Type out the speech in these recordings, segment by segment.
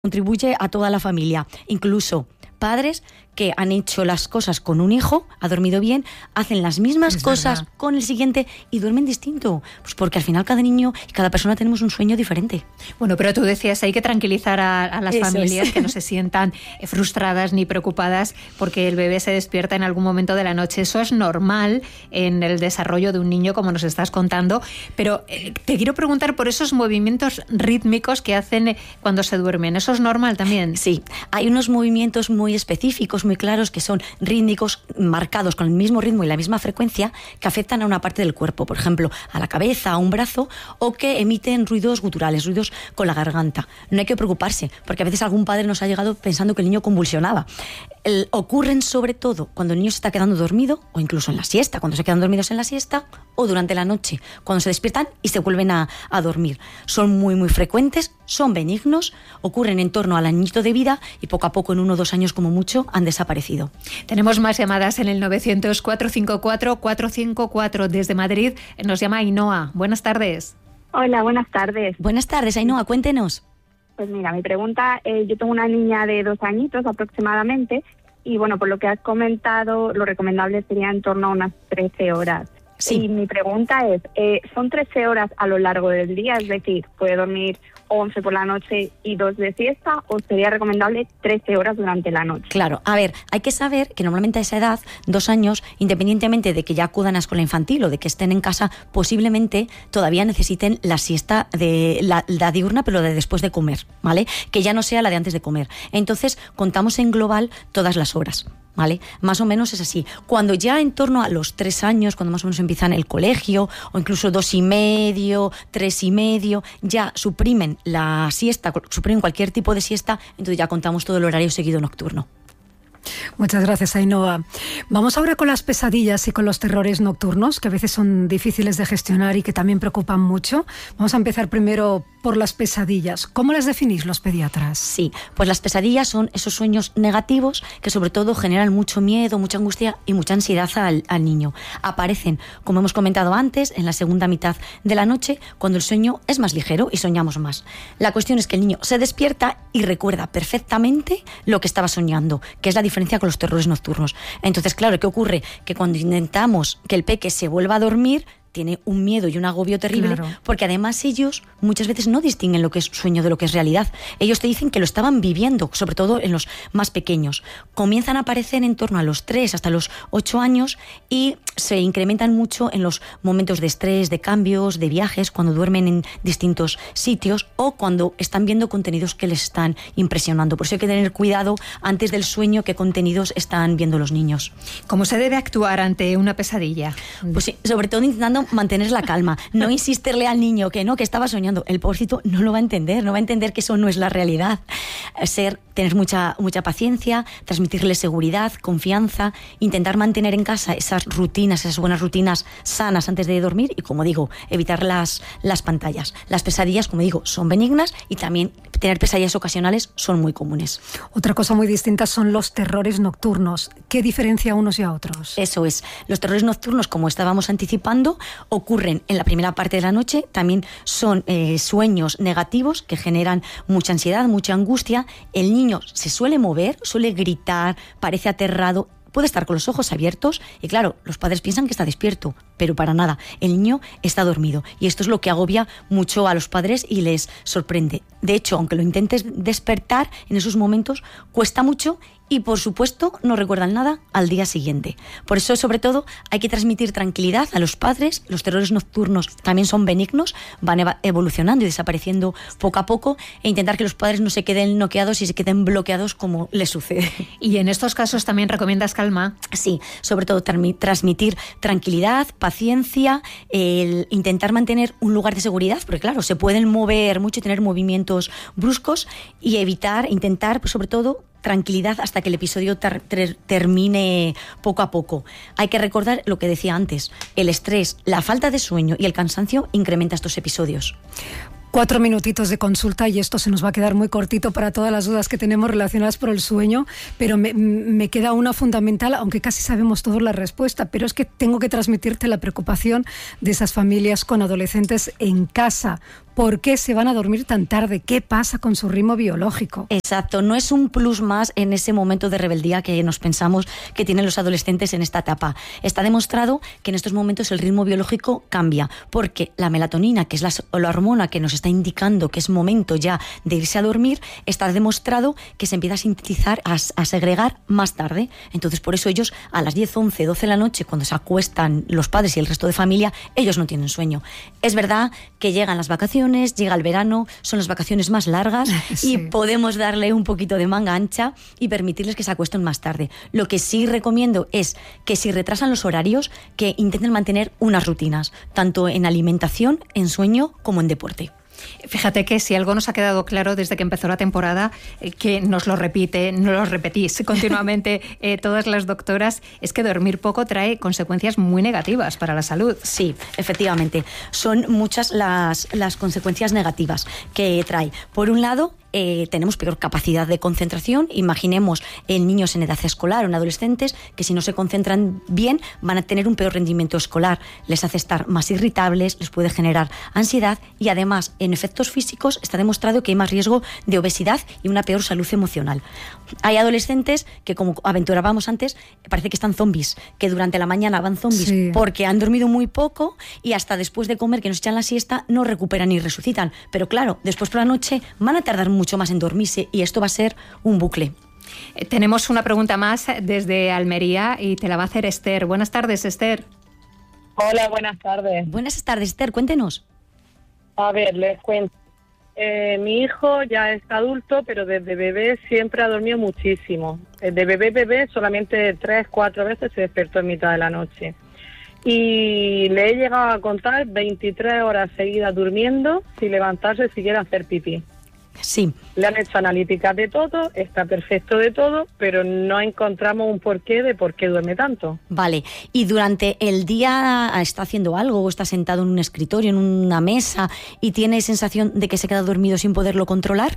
contribuye a toda la familia, incluso padres que han hecho las cosas con un hijo, ha dormido bien, hacen las mismas cosas con el siguiente y duermen distinto. Pues porque al final cada niño y cada persona tenemos un sueño diferente. Bueno, pero tú decías, hay que tranquilizar a las familias, que no se sientan frustradas ni preocupadas porque el bebé se despierta en algún momento de la noche. Eso es normal en el desarrollo de un niño, como nos estás contando. Pero te quiero preguntar por esos movimientos rítmicos que hacen cuando se duermen. ¿Eso es normal también? Sí, hay unos movimientos muy específicos, muy claros, que son rítmicos, marcados con el mismo ritmo y la misma frecuencia, que afectan a una parte del cuerpo, por ejemplo, a la cabeza, a un brazo, o que emiten ruidos guturales, ruidos con la garganta. No hay que preocuparse, porque a veces algún padre nos ha llegado pensando que el niño convulsionaba. Ocurren sobre todo cuando el niño se está quedando dormido, o incluso en la siesta, cuando se quedan dormidos en la siesta, o durante la noche, cuando se despiertan y se vuelven a dormir. Son muy frecuentes, son benignos, ocurren en torno al añito de vida y poco a poco, en 1 o 2 años como mucho, han desaparecido. Tenemos más llamadas en el 900-454-454. Desde Madrid nos llama Ainhoa. Buenas tardes. Hola, buenas tardes. Buenas tardes, Ainhoa, cuéntenos. Pues mira, mi pregunta, yo tengo una niña de 2 añitos aproximadamente y bueno, por lo que has comentado, lo recomendable sería en torno a unas 13 horas. Sí. Y mi pregunta es, ¿son 13 horas a lo largo del día? Es decir, ¿puede dormir 11 por la noche y 2 de siesta, o sería recomendable 13 horas durante la noche? Claro, a ver, hay que saber que normalmente a esa edad, 2 años, independientemente de que ya acudan a escuela infantil o de que estén en casa, posiblemente todavía necesiten la siesta de la diurna, pero de después de comer, ¿vale? Que ya no sea la de antes de comer. Entonces, contamos en global todas las horas, ¿vale? Más o menos es así. Cuando ya en torno a los 3 años, cuando más o menos empiezan el colegio, o incluso 2 y medio, 3 y medio, ya suprimen la siesta, suprimen cualquier tipo de siesta, entonces ya contamos todo el horario seguido nocturno. Muchas gracias, Ainhoa. Vamos ahora con las pesadillas y con los terrores nocturnos, que a veces son difíciles de gestionar y que también preocupan mucho. Vamos a empezar primero por las pesadillas. ¿Cómo las definís los pediatras? Sí, pues las pesadillas son esos sueños negativos que sobre todo generan mucho miedo, mucha angustia y mucha ansiedad al niño. Aparecen, como hemos comentado antes, en la segunda mitad de la noche, cuando el sueño es más ligero y soñamos más. La cuestión es que el niño se despierta y recuerda perfectamente lo que estaba soñando, que es la diferencia con los terrores nocturnos. Entonces, claro, ¿qué ocurre? Que cuando intentamos que el peque se vuelva a dormir, tiene un miedo y un agobio terrible, claro, porque además ellos muchas veces no distinguen lo que es sueño de lo que es realidad. Ellos te dicen que lo estaban viviendo, sobre todo en los más pequeños. Comienzan a aparecer en torno a los 3 hasta los 8 años y se incrementan mucho en los momentos de estrés, de cambios, de viajes, cuando duermen en distintos sitios o cuando están viendo contenidos que les están impresionando. Por eso hay que tener cuidado antes del sueño qué contenidos están viendo los niños. ¿Cómo se debe actuar ante una pesadilla? Pues sí, sobre todo intentando mantener la calma, no insistirle al niño que no, que estaba soñando. El pobrecito no lo va a entender, no va a entender que eso no es la realidad. Tener mucha paciencia, transmitirle seguridad, confianza, intentar mantener en casa esas rutinas, esas buenas rutinas sanas antes de dormir y, como digo, evitar las pantallas. Las pesadillas, como digo, son benignas y también tener pesadillas ocasionales son muy comunes. Otra cosa muy distinta son los terrores nocturnos. ¿Qué diferencia a unos y a otros? Eso es. Los terrores nocturnos, como estábamos anticipando, ocurren en la primera parte de la noche. También son sueños negativos que generan mucha ansiedad, mucha angustia. El niño se suele mover, suele gritar, parece aterrado, puede estar con los ojos abiertos y claro, los padres piensan que está despierto, pero para nada, el niño está dormido y esto es lo que agobia mucho a los padres y les sorprende. De hecho, aunque lo intentes despertar en esos momentos, cuesta mucho y por supuesto no recuerdan nada al día siguiente. Por eso, sobre todo, hay que transmitir tranquilidad a los padres. Los terrores nocturnos también son benignos, van evolucionando y desapareciendo poco a poco, e intentar que los padres no se queden noqueados y se queden bloqueados como les sucede. ¿Y en estos casos también recomiendas calma? Sí, sobre todo transmitir tranquilidad, paciencia, intentar mantener un lugar de seguridad, porque claro, se pueden mover mucho y tener movimientos bruscos, y intentar, pues, sobre todo, tranquilidad hasta que el episodio termine poco a poco. Hay que recordar lo que decía antes, el estrés, la falta de sueño y el cansancio incrementa estos episodios. 4 minutitos de consulta y esto se nos va a quedar muy cortito para todas las dudas que tenemos relacionadas por el sueño, pero me queda una fundamental, aunque casi sabemos todos la respuesta, pero es que tengo que transmitirte la preocupación de esas familias con adolescentes en casa. ¿Por qué se van a dormir tan tarde? ¿Qué pasa con su ritmo biológico? Exacto, no es un plus más en ese momento de rebeldía que nos pensamos que tienen los adolescentes en esta etapa. Está demostrado que en estos momentos el ritmo biológico cambia, porque la melatonina, que es la hormona que nos está indicando que es momento ya de irse a dormir, está demostrado que se empieza a sintetizar, a segregar más tarde. Entonces, por eso ellos a las 10, 11, 12 de la noche, cuando se acuestan los padres y el resto de familia, ellos no tienen sueño. Es verdad que llegan las vacaciones, llega el verano, son las vacaciones más largas y podemos darle un poquito de manga ancha y permitirles que se acuesten más tarde. Lo que sí recomiendo es que si retrasan los horarios, que intenten mantener unas rutinas, tanto en alimentación, en sueño como en deporte. Fíjate que si algo nos ha quedado claro desde que empezó la temporada, que nos lo repetís continuamente todas las doctoras, es que dormir poco trae consecuencias muy negativas para la salud. Sí, efectivamente. Son muchas las consecuencias negativas que trae. Por un lado, tenemos peor capacidad de concentración. Imaginemos en niños en edad escolar o en adolescentes que si no se concentran bien van a tener un peor rendimiento escolar. Les hace estar más irritables, les puede generar ansiedad y además en efectos físicos está demostrado que hay más riesgo de obesidad y una peor salud emocional. Hay adolescentes que, como aventurábamos antes, parece que están zombies, que durante la mañana van zombies porque han dormido muy poco y hasta después de comer, que nos echan la siesta, no recuperan ni resucitan. Pero claro, después por la noche van a tardar mucho más en dormirse y esto va a ser un bucle. Tenemos una pregunta más desde Almería y te la va a hacer Esther. Buenas tardes, Esther. Hola, buenas tardes. Buenas tardes, Esther, cuéntenos. A ver, les cuento. Mi hijo ya es adulto, pero desde bebé siempre ha dormido muchísimo. De bebé, solamente 3-4 veces se despertó en mitad de la noche. Y le he llegado a contar 23 horas seguidas durmiendo sin levantarse siquiera a hacer pipí. Sí. Le han hecho analíticas de todo, está perfecto de todo, pero no encontramos un porqué de por qué duerme tanto. Vale, ¿y durante el día está haciendo algo o está sentado en un escritorio, en una mesa y tiene sensación de que se queda dormido sin poderlo controlar?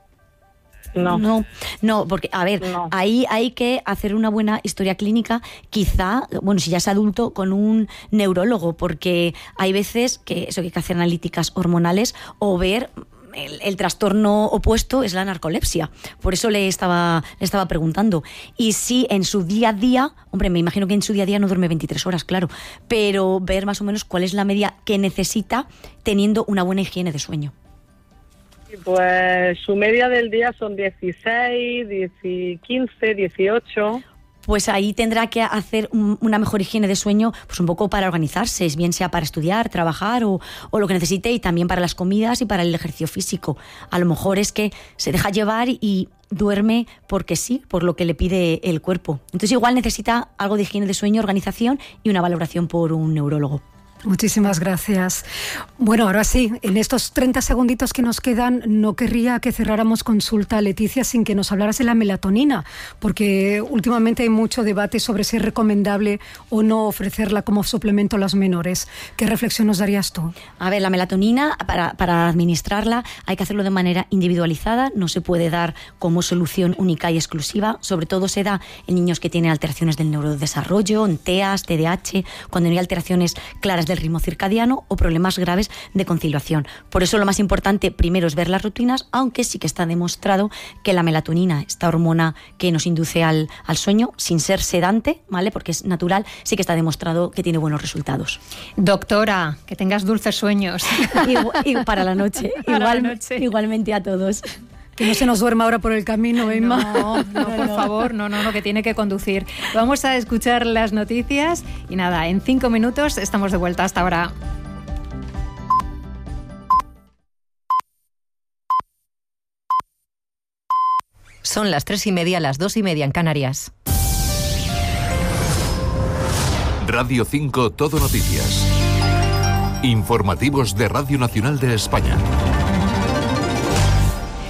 No, porque, a ver, ahí hay que hacer una buena historia clínica, quizá, bueno, si ya es adulto, con un neurólogo, porque hay veces que eso, que hay que hacer analíticas hormonales o ver. El trastorno opuesto es la narcolepsia. Por eso le estaba preguntando. Y si en su día a día, hombre, me imagino que en su día a día no duerme 23 horas, claro, pero ver más o menos cuál es la media que necesita teniendo una buena higiene de sueño. Pues su media del día son 16, 15, 18... Pues ahí tendrá que hacer una mejor higiene de sueño, pues un poco para organizarse, bien sea para estudiar, trabajar o lo que necesite, y también para las comidas y para el ejercicio físico. A lo mejor es que se deja llevar y duerme porque sí, por lo que le pide el cuerpo. Entonces igual necesita algo de higiene de sueño, organización y una valoración por un neurólogo. Muchísimas gracias. Bueno, ahora sí, en estos 30 segunditos que nos quedan, no querría que cerráramos consulta, Leticia, sin que nos hablaras de la melatonina, porque últimamente hay mucho debate sobre si es recomendable o no ofrecerla como suplemento a los menores. ¿Qué reflexión nos darías tú? A ver, la melatonina, para administrarla, hay que hacerlo de manera individualizada, no se puede dar como solución única y exclusiva, sobre todo se da en niños que tienen alteraciones del neurodesarrollo, en TEAs, TDAH, cuando no hay alteraciones claras del ritmo circadiano o problemas graves de conciliación. Por eso lo más importante primero es ver las rutinas, aunque sí que está demostrado que la melatonina, esta hormona que nos induce al sueño, sin ser sedante, ¿vale?, porque es natural, sí que está demostrado que tiene buenos resultados. Doctora, que tengas dulces sueños. Y para la noche. Igualmente a todos. Que no se nos duerma ahora por el camino, Emma. No, por favor, no, que tiene que conducir. Vamos a escuchar las noticias y nada, en 5 minutos estamos de vuelta. Hasta ahora. Son las 3:30, las 2:30 en Canarias. Radio 5 Todo Noticias. Informativos de Radio Nacional de España.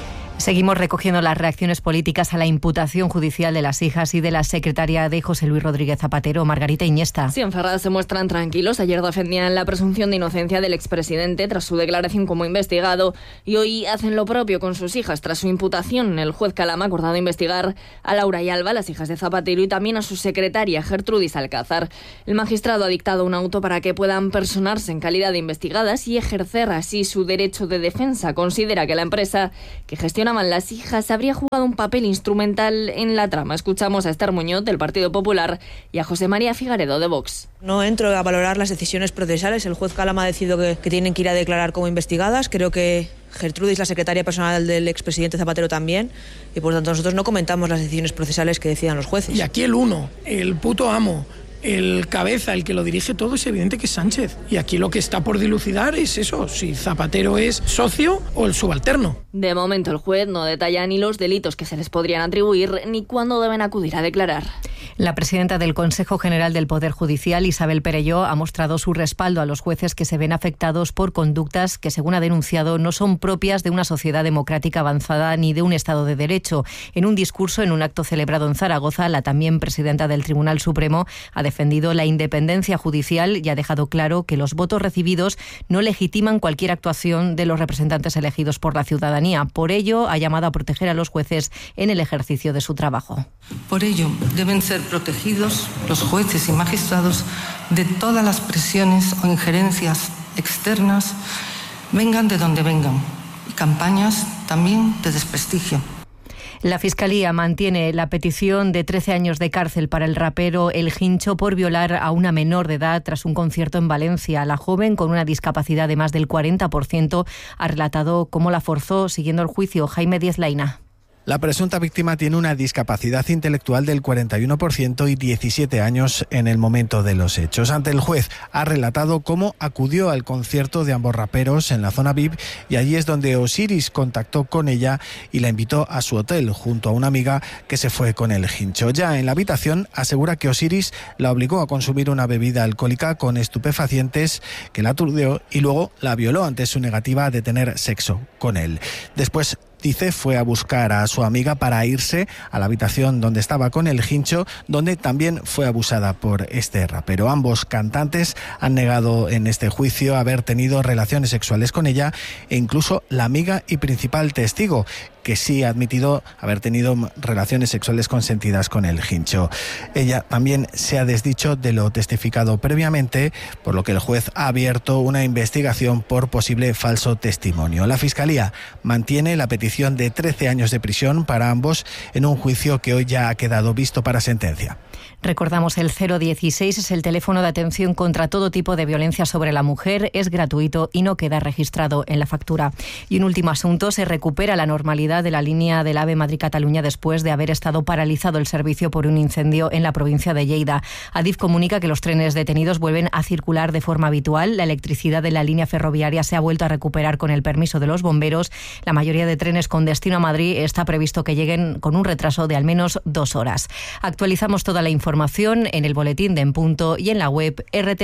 Seguimos recogiendo las reacciones políticas a la imputación judicial de las hijas y de la secretaria de José Luis Rodríguez Zapatero, Margarita Iniesta. Sí, en Ferraz se muestran tranquilos. Ayer defendían la presunción de inocencia del expresidente tras su declaración como investigado y hoy hacen lo propio con sus hijas tras su imputación. El juez Calama ha acordado investigar a Laura y Alba, las hijas de Zapatero, y también a su secretaria, Gertrudis Alcázar. El magistrado ha dictado un auto para que puedan personarse en calidad de investigadas y ejercer así su derecho de defensa. Considera que la empresa que gestionaban las hijas habría jugado un papel instrumental en la trama. Escuchamos a Esther Muñoz, del Partido Popular, y a José María Figaredo, de Vox. No entro a valorar las decisiones procesales. El juez Calama ha decidido que tienen que ir a declarar como investigadas. Creo que Gertrudis, la secretaria personal del expresidente Zapatero, también, y por tanto nosotros no comentamos las decisiones procesales que decidan los jueces. Y aquí el uno, el puto amo, el cabeza, el que lo dirige todo, es evidente que es Sánchez. Y aquí lo que está por dilucidar es eso, si Zapatero es socio o el subalterno. De momento el juez no detalla ni los delitos que se les podrían atribuir ni cuándo deben acudir a declarar. La presidenta del Consejo General del Poder Judicial, Isabel Perelló, ha mostrado su respaldo a los jueces que se ven afectados por conductas que, según ha denunciado, no son propias de una sociedad democrática avanzada ni de un Estado de Derecho. En un discurso en un acto celebrado en Zaragoza, la también presidenta del Tribunal Supremo ha defendido la independencia judicial y ha dejado claro que los votos recibidos no legitiman cualquier actuación de los representantes elegidos por la ciudadanía. Por ello, ha llamado a proteger a los jueces en el ejercicio de su trabajo. Por ello, deben ser protegidos los jueces y magistrados de todas las presiones o injerencias externas, vengan de donde vengan, y campañas también de desprestigio. La Fiscalía mantiene la petición de 13 años de cárcel para el rapero El Hincho por violar a una menor de edad tras un concierto en Valencia. La joven, con una discapacidad de más del 40%, ha relatado cómo la forzó. Siguiendo el juicio, Jaime Díez Laina. La presunta víctima tiene una discapacidad intelectual del 41% y 17 años en el momento de los hechos. Ante el juez ha relatado cómo acudió al concierto de ambos raperos en la zona VIP y allí es donde Osiris contactó con ella y la invitó a su hotel junto a una amiga que se fue con El Hincho. Ya en la habitación asegura que Osiris la obligó a consumir una bebida alcohólica con estupefacientes, que la aturdió y luego la violó ante su negativa de tener sexo con él. Después, dice, fue a buscar a su amiga para irse a la habitación donde estaba con El Hincho, donde también fue abusada por este rapero. Ambos cantantes han negado en este juicio haber tenido relaciones sexuales con ella e incluso la amiga y principal testigo, que sí ha admitido haber tenido relaciones sexuales consentidas con El Hincho. Ella también se ha desdicho de lo testificado previamente, por lo que el juez ha abierto una investigación por posible falso testimonio. La Fiscalía mantiene la petición de 13 años de prisión para ambos en un juicio que hoy ya ha quedado visto para sentencia. Recordamos, el 016 es el teléfono de atención contra todo tipo de violencia sobre la mujer. Es gratuito y no queda registrado en la factura. Y un último asunto: se recupera la normalidad de la línea del AVE Madrid-Cataluña después de haber estado paralizado el servicio por un incendio en la provincia de Lleida. Adif comunica que los trenes detenidos vuelven a circular de forma habitual. La electricidad de la línea ferroviaria se ha vuelto a recuperar con el permiso de los bomberos. La mayoría de trenes con destino a Madrid está previsto que lleguen con un retraso de al menos 2 horas. Actualizamos toda la información en el boletín de En Punto y en la web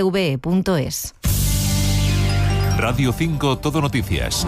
rtve.es. Radio 5 Todo Noticias.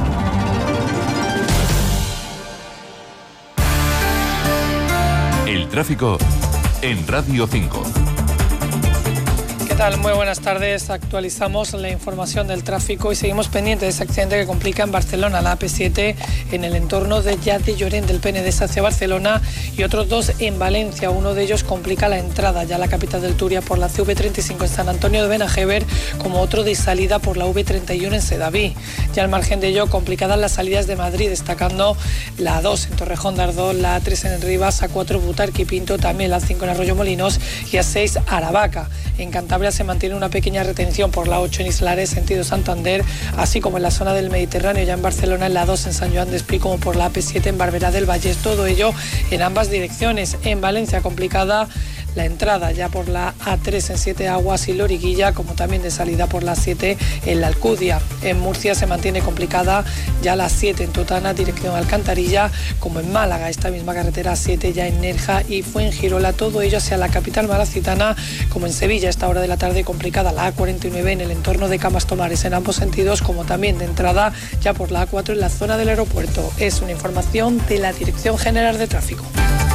El tráfico en Radio 5. ¿Qué tal? Muy buenas tardes. Actualizamos la información del tráfico y seguimos pendientes de ese accidente que complica en Barcelona la AP7 en el entorno de Llat de Lloret del Penedès hacia Barcelona y otros 2 en Valencia. Uno de ellos complica la entrada ya a la capital del Túria por la CV35 en San Antonio de Benajever, como otro de salida por la V31 en Sedaví. Ya al margen de ello, complicadas las salidas de Madrid, destacando la A2 en Torrejón de Ardoz, la A3 en Rivas, A4 Butarque y Pinto, también la A5 en Arroyo Molinos y A6 Aravaca. En Cantabria se mantiene una pequeña retención por la 8 en Islares, sentido Santander, así como en la zona del Mediterráneo, ya en Barcelona, en la 2 en San Joan Despí, como por la AP7 en Barberá del Vallès. Todo ello en ambas direcciones. En Valencia, complicada la entrada ya por la A3 en Siete Aguas y Loriguilla, como también de salida por la 7 en la Alcudia. En Murcia se mantiene complicada ya la 7 en Totana, dirección Alcantarilla, como en Málaga, esta misma carretera 7 ya en Nerja y Fuengirola, todo ello hacia la capital malacitana, como en Sevilla, a esta hora de la tarde complicada la A49 en el entorno de Camas Tomares en ambos sentidos, como también de entrada ya por la A4 en la zona del aeropuerto. Es una información de la Dirección General de Tráfico.